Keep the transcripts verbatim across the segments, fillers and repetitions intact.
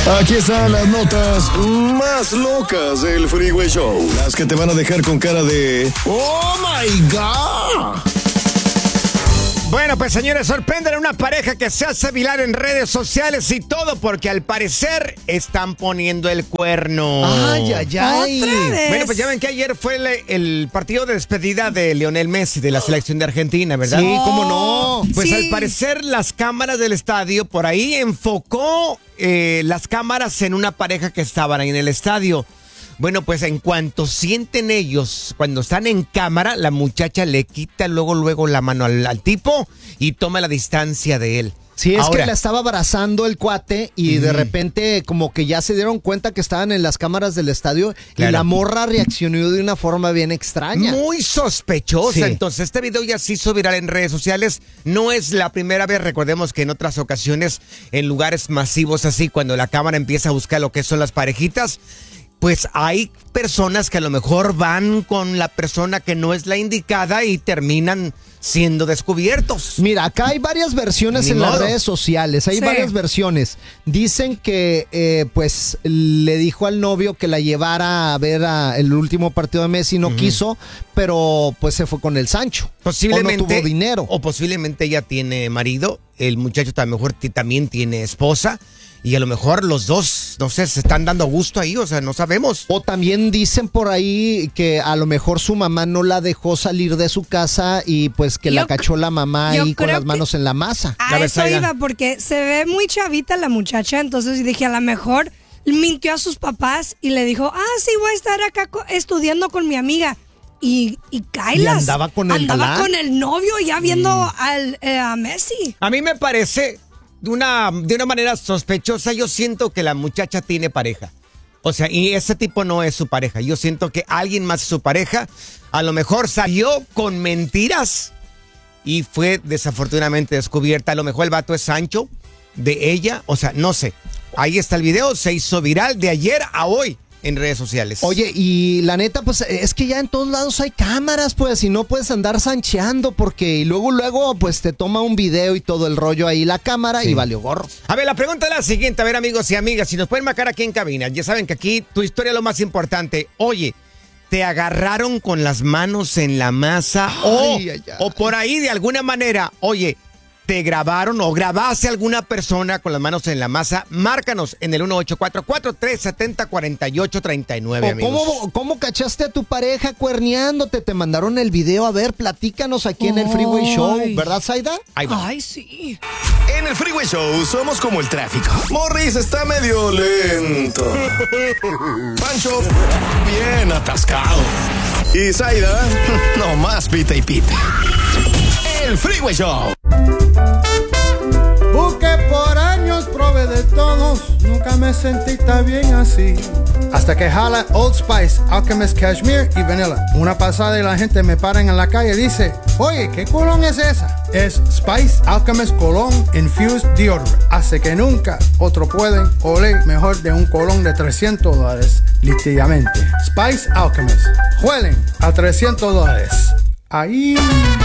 Aquí están las notas más locas del Freeway Show. Las que te van a dejar con cara de ¡Oh, my God! Bueno, pues señores, sorprenden a una pareja que se hace viral en redes sociales y todo porque al parecer están poniendo el cuerno. Ay, ay, ay. ¿Otra vez? Bueno, pues ya ven que ayer fue el, el partido de despedida de Lionel Messi de la selección de Argentina, ¿verdad? Sí, cómo no. Pues Sí. al parecer las cámaras del estadio por ahí enfocó eh, las cámaras en una pareja que estaban ahí en el estadio. Bueno, pues en cuanto sienten ellos, cuando están en cámara, la muchacha le quita luego, luego la mano al, al tipo y toma la distancia de él. Sí, es Ahora, que la estaba abrazando el cuate y de repente como que ya se dieron cuenta que estaban en las cámaras del estadio Claro. y la morra reaccionó de una forma bien extraña. muy sospechosa. Sí. Entonces, este video ya se hizo viral en redes sociales. No es la primera vez. Recordemos que en otras ocasiones, en lugares masivos así, cuando la cámara empieza a buscar lo que son las parejitas, pues hay personas que a lo mejor van con la persona que no es la indicada y terminan siendo descubiertos. Mira, acá hay varias versiones Ni en las modo. redes sociales, hay Sí. varias versiones. Dicen que eh, pues le dijo al novio que la llevara a ver a el último partido de Messi, no quiso, pero pues se fue con el Sancho. Posiblemente. O no tuvo dinero. O posiblemente ella tiene marido. El muchacho a lo mejor t- también tiene esposa. Y a lo mejor los dos, no sé, se están dando gusto ahí, o sea, no sabemos. O también dicen por ahí que a lo mejor su mamá no la dejó salir de su casa y pues que Yo la cr- cachó la mamá yo ahí con creo las manos que- en la masa. A La eso Betsaida. iba, porque se ve muy chavita la muchacha, entonces dije, a lo mejor mintió a sus papás y le dijo, ah, sí, voy a estar acá co- estudiando con mi amiga. Y, y Kailas Y andaba con el andaba galán. con el novio ya viendo al, eh, a Messi. A mí me parece, de una, de una manera sospechosa, yo siento que la muchacha tiene pareja. O sea, y ese tipo no es su pareja. Yo siento que alguien más es su pareja. A lo mejor salió con mentiras y fue desafortunadamente descubierta. A lo mejor el vato es Sancho de ella. O sea, no sé. Ahí está el video. Se hizo viral de ayer a hoy en redes sociales. Oye, y la neta, pues es que ya en todos lados hay cámaras, pues, y no puedes andar sancheando porque y luego, luego, pues te toma un video y todo el rollo ahí la cámara y valió gorro. A ver, la pregunta es la siguiente. A ver, amigos y amigas, si nos pueden marcar aquí en cabina. Ya saben que aquí tu historia es lo más importante. Oye, ¿te agarraron con las manos en la masa? o, ay, ay. o por ahí de alguna manera, oye, ¿te grabaron o grabaste a alguna persona con las manos en la masa? Márcanos en el uno ocho cuatro cuatro, tres siete cero, cuatro ocho tres nueve, ¿O amigos. cómo, cómo cachaste a tu pareja cuerneándote? Te mandaron el video. A ver, platícanos aquí en el Freeway Show, Ay. ¿verdad, Zaida? Ahí va. Ay, sí. En el Freeway Show somos como el tráfico. Morris está medio lento. Pancho, bien atascado. Y Zaida, no más pita y pita. El Freeway Show. Busqué por años, probé de todos, nunca me sentí tan bien así. Hasta que jala Old Spice, Alchemist Cashmere y Vanilla. Una pasada y la gente me paran en la calle y dice, oye, ¿qué colón es esa? Es Spice Alchemist Cologne Infused Deodorant. Hace que nunca otro pueden oler mejor de un colón de trescientos dólares, literalmente. Spice Alchemist. Huelen a trescientos dólares. Ahí...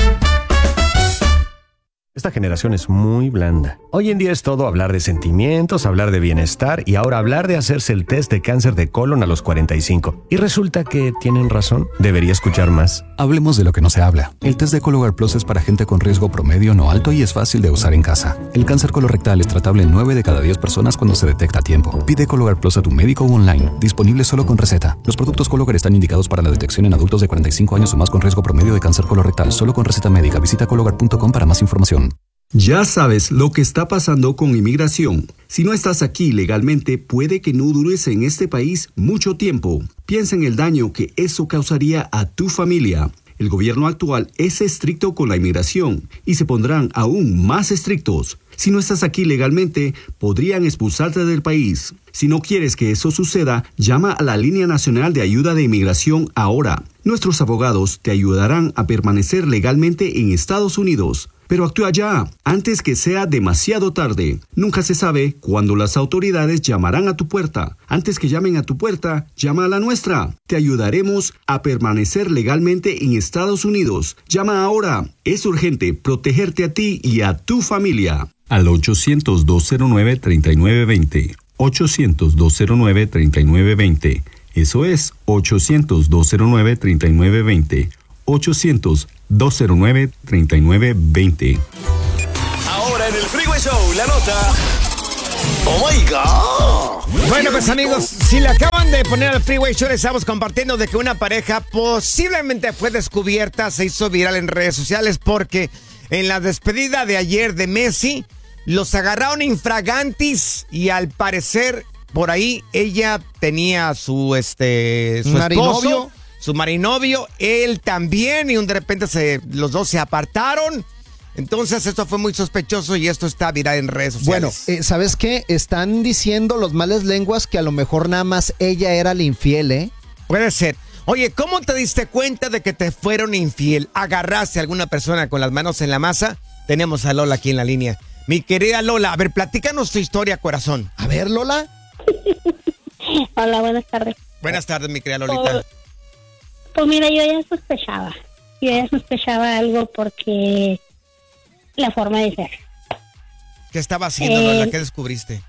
Esta generación es muy blanda. Hoy en día es todo hablar de sentimientos, hablar de bienestar y ahora hablar de hacerse el test de cáncer de colon a los cuarenta y cinco. Y resulta que tienen razón. Debería escuchar más. Hablemos de lo que no se habla. El test de Cologuard Plus es para gente con riesgo promedio no alto y es fácil de usar en casa. El cáncer colorectal es tratable en nueve de cada diez personas cuando se detecta a tiempo. Pide Cologuard Plus a tu médico o online. Disponible solo con receta. Los productos Cologuard están indicados para la detección en adultos de cuarenta y cinco años o más con riesgo promedio de cáncer colorectal. Solo con receta médica. Visita cologuard punto com para más información. Ya sabes lo que está pasando con inmigración. Si no estás aquí legalmente, puede que no dures en este país mucho tiempo. Piensa en el daño que eso causaría a tu familia. El gobierno actual es estricto con la inmigración y se pondrán aún más estrictos. Si no estás aquí legalmente, podrían expulsarte del país. Si no quieres que eso suceda, llama a la Línea Nacional de Ayuda de Inmigración ahora. Nuestros abogados te ayudarán a permanecer legalmente en Estados Unidos. Pero actúa ya, antes que sea demasiado tarde. Nunca se sabe cuándo las autoridades llamarán a tu puerta. Antes que llamen a tu puerta, llama a la nuestra. Te ayudaremos a permanecer legalmente en Estados Unidos. Llama ahora. Es urgente protegerte a ti y a tu familia. Al ochocientos, dos cero nueve, treinta y nueve veinte. ochocientos, dos cero nueve, treinta y nueve veinte. Eso es ochocientos, dos cero nueve, treinta y nueve veinte. ochocientos, dos cero nueve, treinta y nueve veinte. Ahora en el Freeway Show, la nota. ¡Oh my God! Bueno, pues amigos, si le acaban de poner al Freeway Show, les estamos compartiendo de que una pareja posiblemente fue descubierta, se hizo viral en redes sociales porque en la despedida de ayer de Messi, los agarraron infragantis y al parecer por ahí ella tenía su este su marinovio. esposo, su marinovio, él también, y de repente se, los dos se apartaron. Entonces esto fue muy sospechoso y esto está viral en redes Bueno, sociales. eh, ¿sabes qué? Están diciendo los males lenguas que a lo mejor nada más ella era la infiel, ¿eh? Puede ser. Oye, ¿cómo te diste cuenta de que te fueron infiel? ¿Agarraste a alguna persona con las manos en la masa? Tenemos a Lola aquí en la línea. Mi querida Lola, a ver, platícanos tu historia, corazón. A ver, Lola. Hola, buenas tardes. Buenas tardes, mi querida Lolita. Pues, pues mira, yo ya sospechaba. Yo ya sospechaba algo porque la forma de ser. ¿Qué estaba haciendo, Eh, Lola? ¿Qué descubriste?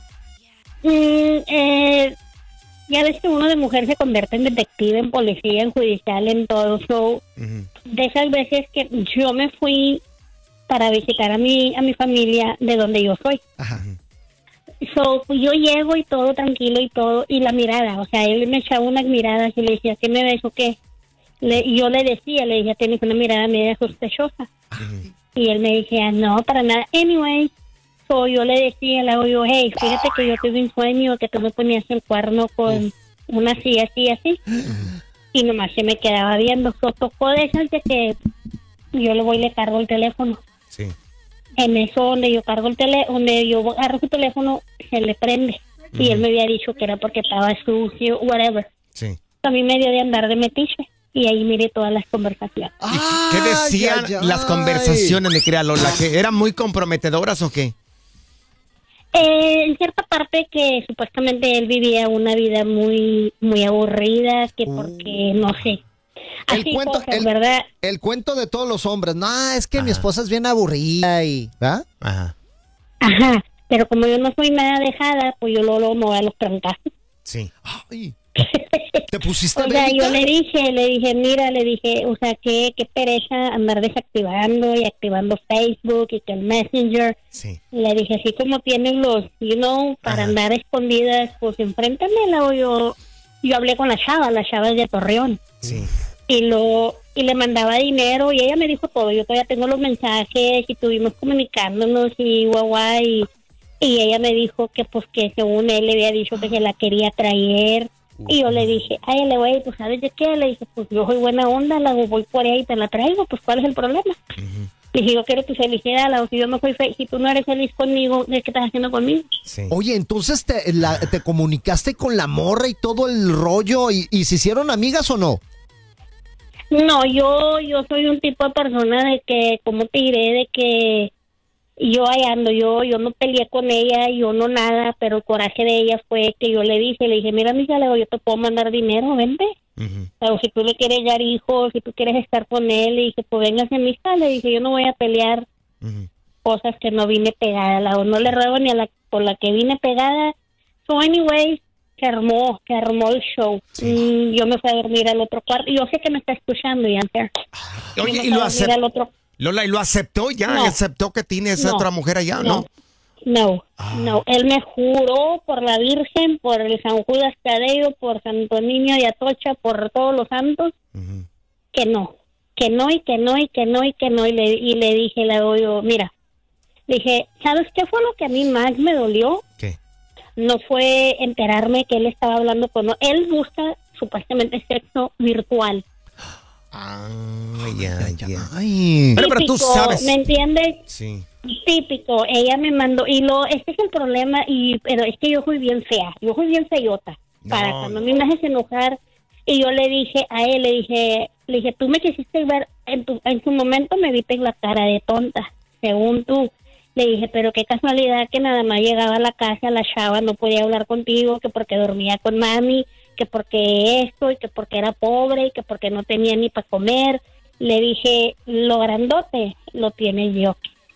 Mm, eh, ya ves que uno de mujer se convierte en detective, en policía, en judicial, en todo. So, Ujú. de esas veces que yo me fui para visitar a mi, a mi familia de donde yo soy. Ajá. So, pues, yo llego y todo tranquilo y todo, y la mirada, o sea, él me echaba unas miradas y le decía, ¿qué me ves o qué? Le, y yo le decía, le decía, tienes una mirada media sospechosa. Y él me decía, no, para nada. Anyway, so, yo le decía, le hago yo, hey, fíjate que yo tuve un sueño que tú me ponías el cuerno con Uf. una así, así, así. Y nomás se me quedaba viendo. So, tocó de esas de que yo le voy y le cargo el teléfono. Sí. En eso donde yo cargo el teléfono, donde yo agarro su teléfono, se le prende. Uh-huh. Y él me había dicho que era porque estaba sucio, whatever. Sí. A mí me dio de andar de metiche. Y ahí miré todas las conversaciones. ¿Y qué decían ay, ay, las conversaciones, mi querida Lola? ¿Que eran muy comprometedoras o qué? Eh, en cierta parte que supuestamente él vivía una vida muy muy aburrida, que uh. porque, no sé. El Así cuento, cosas, el, ¿verdad? El cuento de todos los hombres. No, es que Ajá. mi esposa es bien aburrida y... ¿verdad? Ajá. Ajá. Pero como yo no soy nada dejada, pues yo luego me voy a los trancazos. Sí. Ay. ¿Te pusiste O sea, bélica? yo le dije, le dije, mira, le dije, o sea, qué, qué pereza andar desactivando y activando Facebook y que el Messenger. Sí. Le dije, así como tienen los, you know, para Ajá. andar escondidas, pues enfréntamela. O yo, yo hablé con la chava, la chava es de Torreón. Sí. Y lo y le mandaba dinero y ella me dijo todo. Yo todavía tengo los mensajes y estuvimos comunicándonos y guau, guau, y, y ella me dijo que pues que según él le había dicho que se la quería traer. Y yo le dije, ay, le voy, pues ¿sabes de qué? Le dije, pues yo soy buena onda, la voy por ahí y te la traigo, pues ¿cuál es el problema? Uh-huh. Le dije, yo quiero tu felicidad, la, si yo no soy feliz, si tú no eres feliz conmigo, ¿qué estás haciendo conmigo? Sí. Oye, entonces te, la, te comunicaste con la morra y todo el rollo, y, y se hicieron amigas o no? No, yo yo soy un tipo de persona de que, ¿cómo te diré? De que yo ahí ando, yo yo no peleé con ella, yo no nada, pero el coraje de ella fue que yo le dije, le dije, mira, mija, le digo, yo te puedo mandar dinero, vente. Uh-huh. Pero si tú le quieres dar hijos, si tú quieres estar con él, le dije, pues véngase a mi hija, le dije, yo no voy a pelear uh-huh. cosas que no vine pegada, la, no le ruego ni a la por la que vine pegada. So anyway, se armó, se armó el show. Sí. Mm, yo me fui a dormir al otro cuarto. Yo sé que me está escuchando, ya. Oye, y lo aceptó. Otro... Lola, ¿y lo aceptó ya? No. ¿Aceptó que tiene esa no. otra mujer allá? No, no, no. Ah. no. Él me juró por la Virgen, por el San Judas Tadeo, por Santo Niño de Atocha, por todos los santos, uh-huh. que no, que no, y que no, y que no, y que no. Y le, y le dije, le digo yo, mira, le dije, ¿sabes qué fue lo que a mí más me dolió? ¿Qué? No fue enterarme que él estaba hablando con... Él busca supuestamente sexo virtual. Ah, ya, ya. Ay. Pero, pero tú sabes. ¿Me entiendes? Sí. Típico. Ella me mandó... Y lo este es el problema, y pero es que yo soy bien fea. Yo soy bien feyota. No, para cuando no. a mí me haces enojar. Y yo le dije a él, le dije... Le dije, tú me quisiste ver... En, tu, en su momento me viste la cara de tonta, según tú. Le dije, pero qué casualidad que nada más llegaba a la casa, la chava no podía hablar contigo, que porque dormía con mami, que porque esto, y que porque era pobre, y que porque no tenía ni para comer. Le dije, lo grandote lo tiene yo.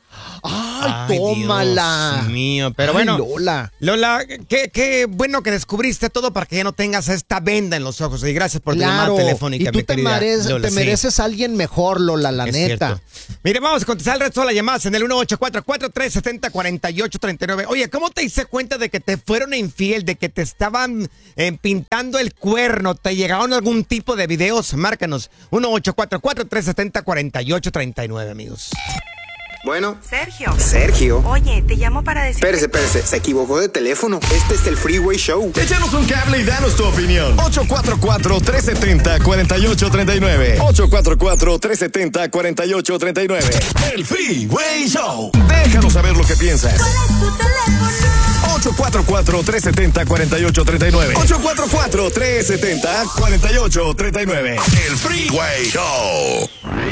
Ay, tómala. Dios mío, pero Ay, bueno. Lola. Lola, qué, qué bueno que descubriste todo para que ya no tengas esta venda en los ojos. Y gracias por tu llamada Claro. telefónica, Y tú mi te, querida mereces, Lola, te sí. mereces a alguien mejor, Lola, la Es neta. cierto. Mire, vamos a contestar el resto de las llamadas en el uno ocho cuatro cuatro, tres siete cero, cuatro ocho tres nueve. Oye, ¿cómo te diste cuenta de que te fueron infiel, de que te estaban eh, pintando el cuerno? ¿Te llegaron algún tipo de videos? Márcanos. uno ocho cuatro cuatro, tres siete cero, cuatro ocho tres nueve, amigos. Bueno. Sergio. Sergio. Oye, te llamo para decir... Espérese, espérese, se equivocó de teléfono. Este es el Freeway Show. Échanos un cable y danos tu opinión. ocho cuatro cuatro, tres siete cero, cuatro ocho tres nueve. ocho cuatro cuatro, tres siete cero, cuatro ocho tres nueve. El Freeway Show. Déjanos saber lo que piensas. ¿Cuál es tu teléfono? ocho cuatro cuatro, tres siete cero, cuatro ocho tres nueve. ocho cuatro cuatro, tres siete cero, cuatro ocho tres nueve. El Freeway Show.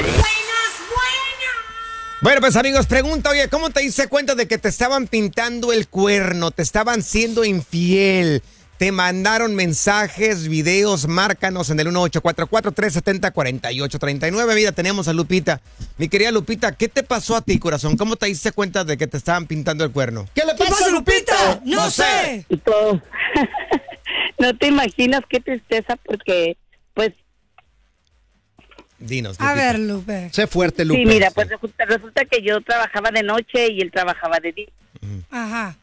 Bueno, pues amigos, pregunta, oye, ¿cómo te diste cuenta de que te estaban pintando el cuerno? ¿Te estaban siendo infiel? ¿Te mandaron mensajes, videos? Márcanos en el uno ocho cuatro cuatro, tres siete cero, cuatro ocho tres nueve. Mira, tenemos a Lupita. Mi querida Lupita, ¿qué te pasó a ti, corazón? ¿Cómo te diste cuenta de que te estaban pintando el cuerno? ¿Qué le ¿Qué pasa, pasa, Lupita? Lupita? No sé. Todo. No te imaginas qué tristeza porque, pues, Dinos, A Lupita. ver, Lupe. Sé fuerte, Lupe. sí, mira, pues resulta, resulta que yo trabajaba de noche y él trabajaba de día. Ajá.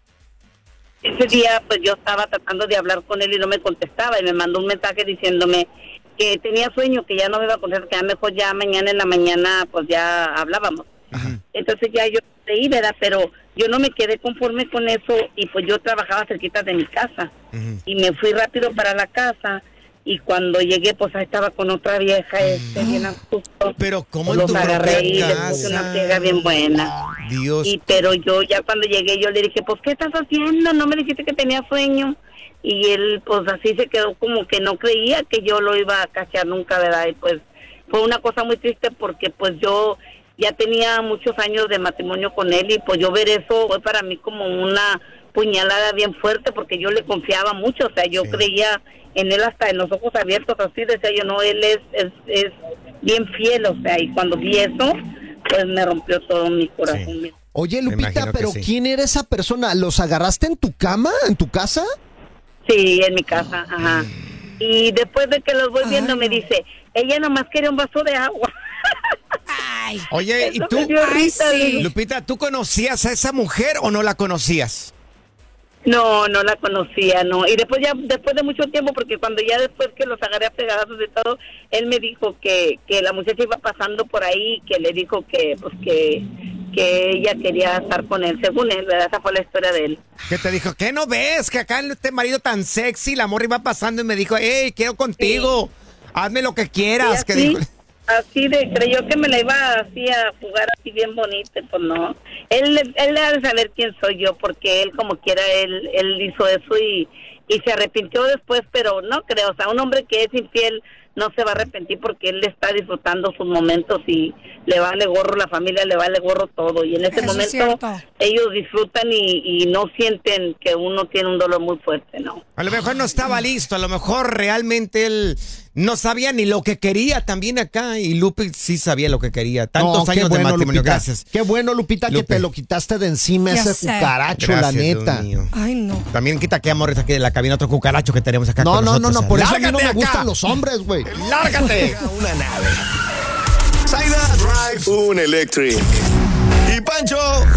Ese día, pues yo estaba tratando de hablar con él y no me contestaba y me mandó un mensaje diciéndome que tenía sueño, que ya no me iba a contestar, que a lo mejor ya mañana en la mañana, pues ya hablábamos. Ajá. Entonces ya yo leí, ¿verdad? Pero yo no me quedé conforme con eso y pues yo trabajaba cerquita de mi casa. Ujú. Y me fui rápido para la casa y cuando llegué pues ahí estaba con otra vieja, este, bien a gusto. Pero ¿cómo en Los tu agarré y propia les puse una casa? ciega bien buena. Dios. Y pero yo ya cuando llegué yo le dije, pues ¿qué estás haciendo? No me dijiste que tenía sueño. Y él pues así se quedó como que no creía que yo lo iba a cachear nunca, ¿verdad? Y pues fue una cosa muy triste porque pues yo ya tenía muchos años de matrimonio con él y pues yo ver eso fue para mí como una puñalada bien fuerte porque yo le confiaba mucho, o sea, yo Sí. creía en él hasta en los ojos abiertos, así decía yo, no, él es, es, es bien fiel, o sea, y cuando vi eso, pues me rompió todo mi corazón. Sí. Oye, Me Lupita, imagino que pero sí. ¿quién era esa persona? ¿Los agarraste en tu cama? ¿En tu casa? Sí, en mi casa, ajá. Y después de que los voy viendo Ay, me no. dice, ella nomás quería un vaso de agua. Ay. Oye, ¿y Eso tú, me dio Ay, risa, sí. digo. Lupita, tú conocías a esa mujer o no la conocías? No, no la conocía, no. Y después ya, después de mucho tiempo, porque cuando ya después que los agarré a pegadazos de todo, él me dijo que, que la muchacha iba pasando por ahí, que le dijo que, pues que, que ella quería estar con él, según él, ¿verdad? Esa fue la historia de él. Que te dijo, ¿qué no ves? Que acá este marido tan sexy, la morra iba pasando y me dijo, hey, quiero contigo, hazme lo que quieras. Y Que así, dijo, así de, creyó que me la iba así a jugar así bien bonita, pues no. Él, él debe saber quién soy yo, porque él como quiera, él, él hizo eso y, y se arrepintió después, pero no creo, o sea, un hombre que es infiel no se va a arrepentir porque él está disfrutando sus momentos y le vale gorro la familia, le vale gorro todo, y en ese Eso es momento cierto. ellos disfrutan y, y no sienten que uno tiene un dolor muy fuerte, ¿no? a lo mejor no estaba listo, a lo mejor realmente él no sabía ni lo que quería también acá. Y Lupe sí sabía lo que quería. Tantos No, qué años bueno, de matrimonio, Lupita. gracias. Qué bueno, Lupita, que Lupe. te lo quitaste de encima Ya ese sé. cucaracho, Gracias, la Dios neta. mío. Ay, no. También quita que amores aquí de la cabina otro cucaracho que tenemos acá No, con no, no, nosotros. no, por eso a mí no ¡Lárgate me acá! gustan los hombres, güey. ¡Lárgate! Una nave. Zaida Drive, un Electric. Y Pancho,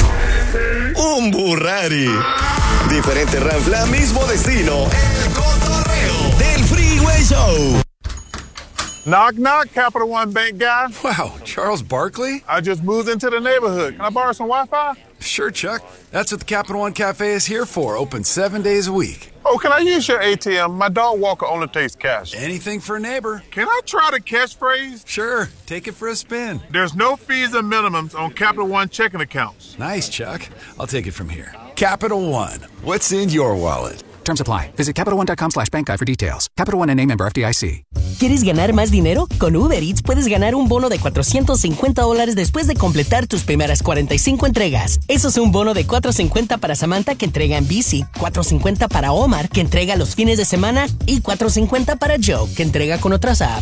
un Burrari. Diferente ranfla, mismo destino. El cotorreo del Freeway Show. Knock, knock, Capital One Bank guy. Wow, Charles Barkley? I just moved into the neighborhood. Can I borrow some Wi-Fi? Sure, Chuck. That's what the Capital One Cafe is here for, open seven days a week. Oh, can I use your A T M? My dog Walker only takes cash. Anything for a neighbor. Can I try the catchphrase? Sure, take it for a spin. There's no fees and minimums on Capital One checking accounts. Nice, Chuck. I'll take it from here. Capital One, what's in your wallet? Terms apply. Visit CapitalOne.com slash bank guide for details. Capital One N A member F D I C. ¿Quieres ganar más dinero? Con Uber Eats puedes ganar un bono de cuatrocientos cincuenta dólares después de completar tus primeras cuarenta y cinco entregas. Eso es un bono de cuatrocientos cincuenta para Samantha, que entrega en bici, cuatrocientos cincuenta para Omar, que entrega los fines de semana, y cuatrocientos cincuenta para Joe, que entrega con otras apps.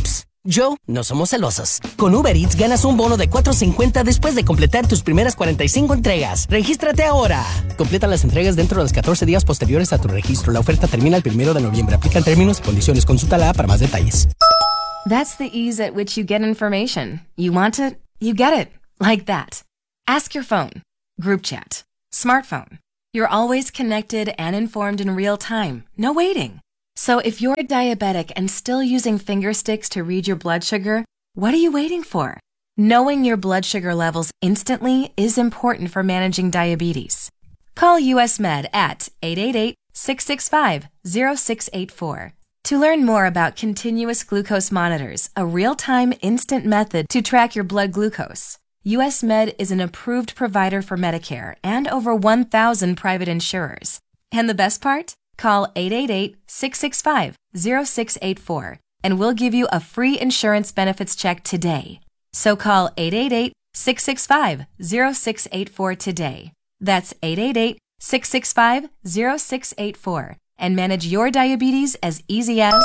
Yo no somos celosos. Con Uber Eats ganas un bono de cuatro cincuenta después de completar tus primeras cuarenta y cinco entregas. ¡Regístrate ahora! Completa las entregas dentro de los catorce días posteriores a tu registro. La oferta termina el primero de noviembre. Aplican términos y condiciones. Consulta la para más detalles. That's the ease at which you get information. You want it, you get it. Like that. Ask your phone. Group chat. Smartphone. You're always connected and informed in real time. No waiting. So if you're diabetic and still using finger sticks to read your blood sugar, what are you waiting for? Knowing your blood sugar levels instantly is important for managing diabetes. Call U S Med at eight eight eight, six six five, zero six eight four. To learn more about continuous glucose monitors, a real-time instant method to track your blood glucose, U S Med is an approved provider for Medicare and over one thousand private insurers. And the best part? Call eight eight eight, six six five, zero six eight four and we'll give you a free insurance benefits check today. So call eight eight eight, six six five, zero six eight four today. That's eight eight eight, six six five, zero six eight four and manage your diabetes as easy as...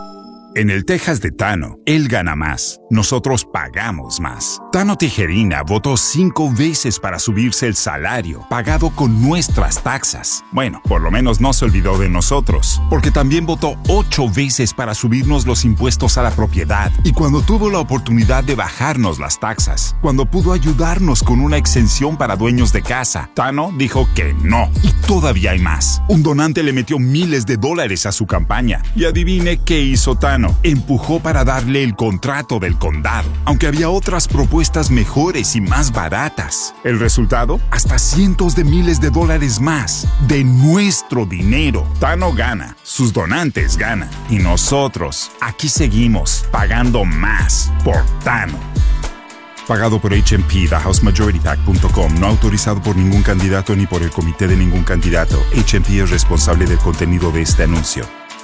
En el Texas de Tano, él gana más. Nosotros pagamos más. Tano Tijerina votó cinco veces para subirse el salario, pagado con nuestras taxas. Bueno, por lo menos no se olvidó de nosotros, porque también votó ocho veces para subirnos los impuestos a la propiedad. Y cuando tuvo la oportunidad de bajarnos las taxas, cuando pudo ayudarnos con una exención para dueños de casa, Tano dijo que no. Y todavía hay más. Un donante le metió miles de dólares a su campaña. Y adivine qué hizo Tano. Empujó para darle el contrato del condado, aunque había otras propuestas mejores y más baratas. El resultado, hasta cientos de miles de dólares más de nuestro dinero. Tano gana, sus donantes ganan y nosotros aquí seguimos pagando más por Tano. Pagado por H M P, the house majority pac punto com, no autorizado por ningún candidato ni por el comité de ningún candidato. H M P es responsable del contenido de este anuncio.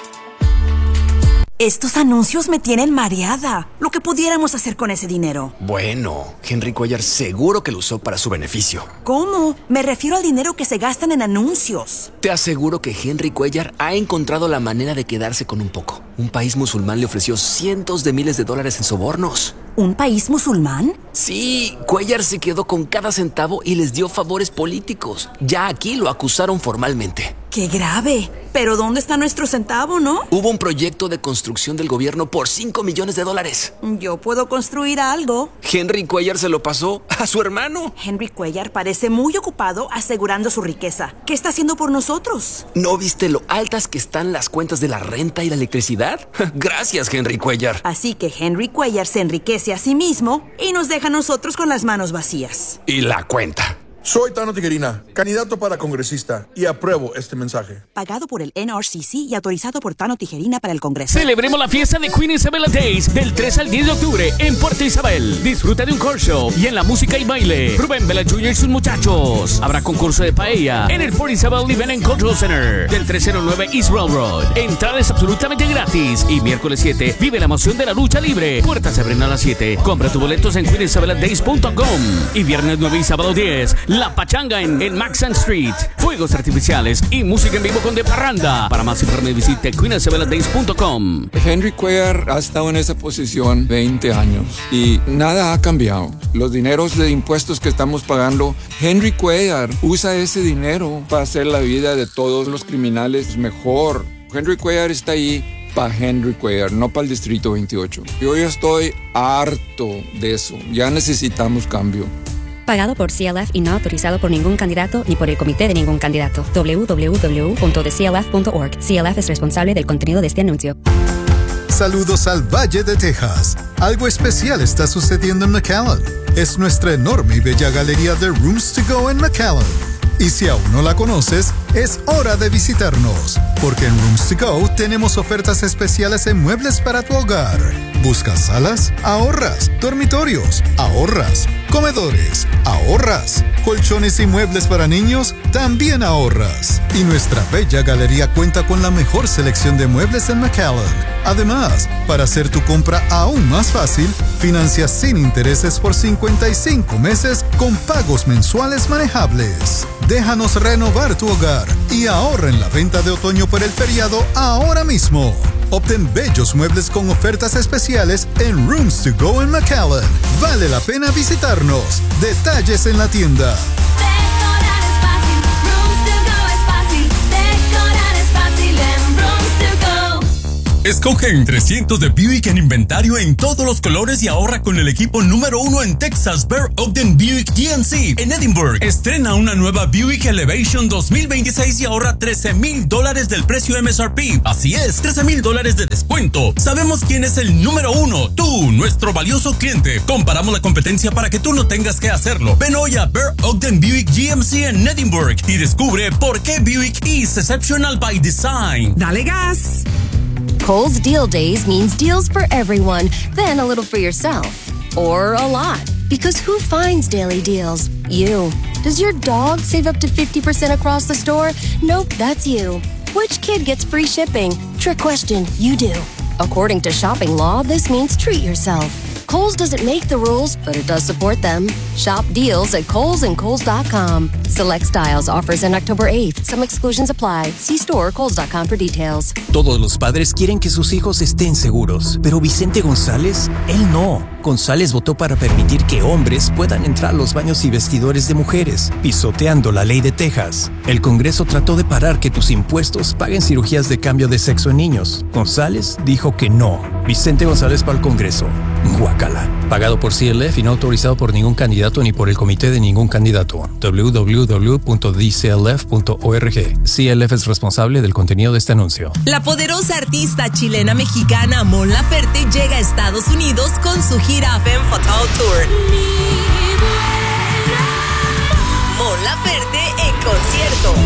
Estos anuncios me tienen mareada. Lo que pudiéramos hacer con ese dinero. Bueno, Henry Cuellar seguro que lo usó para su beneficio. ¿Cómo? Me refiero al dinero que se gastan en anuncios. Te aseguro que Henry Cuellar ha encontrado la manera de quedarse con un poco. Un país musulmán le ofreció cientos de miles de dólares en sobornos. ¿Un país musulmán? Sí, Cuellar se quedó con cada centavo y les dio favores políticos. Ya aquí lo acusaron formalmente. ¡Qué grave! Pero ¿dónde está nuestro centavo, no? Hubo un proyecto de construcción del gobierno por cinco millones de dólares. Yo puedo construir algo. Henry Cuellar se lo pasó a su hermano. Henry Cuellar parece muy ocupado asegurando su riqueza. ¿Qué está haciendo por nosotros? ¿No viste lo altas que están las cuentas de la renta y la electricidad? Gracias, Henry Cuellar. Así que Henry Cuellar se enriquece a sí mismo y nos deja a nosotros con las manos vacías. Y la cuenta. Soy Tano Tijerina, candidato para congresista, y apruebo este mensaje. Pagado por el N R C C y autorizado por Tano Tijerina para el Congreso. Celebremos la fiesta de Queen Isabella Days del tres al diez de octubre en Puerto Isabel. Disfruta de un car show y en la música y baile Rubén Vela junior y sus muchachos. Habrá concurso de paella en el Port Isabel Event and Cultural Center del trescientos nueve East Railroad. Entrada es absolutamente gratis. Y miércoles siete, vive la emoción de la lucha libre. Puertas se abren a las siete. Compra tus boletos en queen isabella days punto com. Y viernes nueve y sábado diez, La Pachanga en, en Maxon Street. Fuegos artificiales y música en vivo con De Parranda. Para más información visite queen isabella days punto com. Henry Cuellar ha estado en esa posición veinte años y nada ha cambiado. Los dineros de impuestos que estamos pagando, Henry Cuellar usa ese dinero para hacer la vida de todos los criminales mejor. Henry Cuellar está ahí para Henry Cuellar, no para el Distrito veintiocho. Yo ya estoy harto de eso. Ya necesitamos cambio. Pagado por C L F y no autorizado por ningún candidato ni por el comité de ningún candidato. doble u doble u doble u punto the c l f punto org. C L F es responsable del contenido de este anuncio. Saludos al Valle de Texas. Algo especial está sucediendo en McAllen. Es nuestra enorme y bella galería de Rooms to Go en McAllen. Y si aún no la conoces, es hora de visitarnos, porque en Rooms to Go tenemos ofertas especiales en muebles para tu hogar. ¿Buscas salas? Ahorras. Dormitorios. Ahorras. Comedores. Ahorras. Colchones y muebles para niños. También ahorras. Y nuestra bella galería cuenta con la mejor selección de muebles en McAllen. Además, para hacer tu compra aún más fácil, financia sin intereses por cincuenta y cinco meses con pagos mensuales manejables. Déjanos renovar tu hogar y ahorra en la venta de otoño por el feriado ahora mismo. Obtén bellos muebles con ofertas especiales en Rooms to Go en McAllen. Vale la pena visitarnos. Detalles en la tienda. Escoge entre cientos de Buick en inventario en todos los colores y ahorra con el equipo número uno en Texas, Bear Ogden Buick G M C en Edinburgh. Estrena una nueva Buick Elevation dos mil veintiséis y ahorra trece mil dólares del precio M S R P. Así es, trece mil dólares de descuento. Sabemos quién es el número uno, tú, nuestro valioso cliente. Comparamos la competencia para que tú no tengas que hacerlo. Ven hoy a Bear Ogden Buick G M C en Edinburgh y descubre por qué Buick is exceptional by design. Dale gas. Kohl's Deal Days means deals for everyone, then a little for yourself. Or a lot. Because who finds daily deals? You. Does your dog save up to fifty percent across the store? Nope, that's you. Which kid gets free shipping? Trick question, you do. According to shopping law, this means treat yourself. Kohl's doesn't make the rules, but it does support them. Shop deals at Kohl's and Kohl's dot com. Select styles offers end October eighth. Some exclusions apply. See store or Kohl's dot com for details. Todos los padres quieren que sus hijos estén seguros, pero Vicente González, él no. González votó para permitir que hombres puedan entrar a los baños y vestidores de mujeres, pisoteando la ley de Texas. El Congreso trató de parar que tus impuestos paguen cirugías de cambio de sexo en niños. González dijo que no. Vicente González para el Congreso. Guácala. Pagado por C L F y no autorizado por ningún candidato ni por el comité de ningún candidato. doble u doble u doble u punto d c l f punto org. C L F es responsable del contenido de este anuncio. La poderosa artista chilena mexicana Mon Laferte llega a Estados Unidos con su gira Femme Fatale Tour. Mon Laferte en concierto.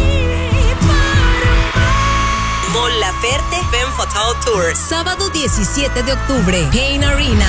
Mon Laferte Femme Fatale Tour. Sábado diecisiete de octubre. Pain Arena.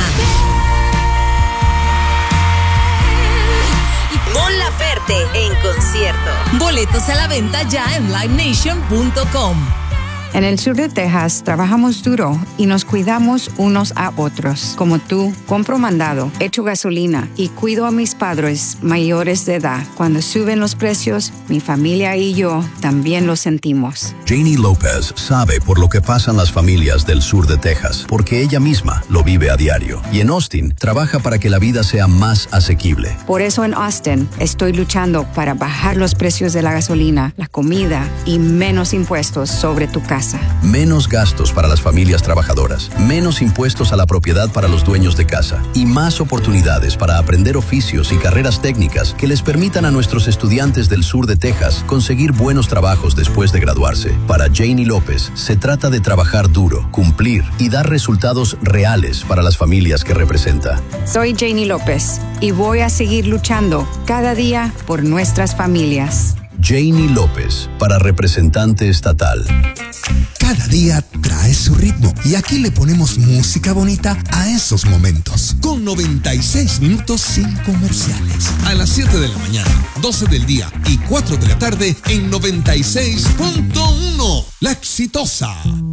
Mon Laferte en concierto. Boletos a la venta ya en live nation punto com. En el sur de Texas trabajamos duro y nos cuidamos unos a otros. Como tú, compro mandado, echo gasolina y cuido a mis padres mayores de edad. Cuando suben los precios, mi familia y yo también lo sentimos. Janie López sabe por lo que pasan las familias del sur de Texas, porque ella misma lo vive a diario. Y en Austin trabaja para que la vida sea más asequible. Por eso en Austin estoy luchando para bajar los precios de la gasolina, la comida y menos impuestos sobre tu casa. Menos gastos para las familias trabajadoras, menos impuestos a la propiedad para los dueños de casa y más oportunidades para aprender oficios y carreras técnicas que les permitan a nuestros estudiantes del sur de Texas conseguir buenos trabajos después de graduarse. Para Janie López, se trata de trabajar duro, cumplir y dar resultados reales para las familias que representa. Soy Janie López y voy a seguir luchando cada día por nuestras familias. Janie López, para representante estatal. Cada día trae su ritmo y aquí le ponemos música bonita a esos momentos. Con noventa y seis minutos sin comerciales. A las siete de la mañana, doce del día y cuatro de la tarde en noventa y seis punto uno. La exitosa.